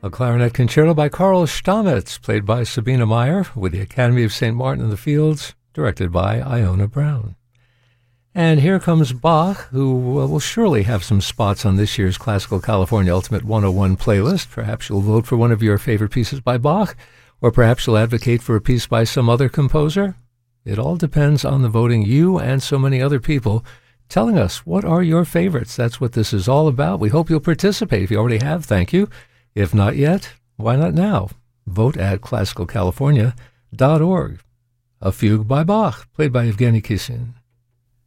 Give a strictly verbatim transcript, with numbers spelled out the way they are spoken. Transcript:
A clarinet concerto by Karl Stamitz, played by Sabina Meyer, with the Academy of Saint Martin in the Fields, directed by Iona Brown. And here comes Bach, who will surely have some spots on this year's Classical California Ultimate one oh one playlist. Perhaps you'll vote for one of your favorite pieces by Bach, or perhaps you'll advocate for a piece by some other composer. It all depends on the voting you and so many other people telling us what are your favorites. That's what this is all about. We hope you'll participate. If you already have, thank you. If not yet, why not now? Vote at classical california dot org. A fugue by Bach, played by Evgeny Kissin.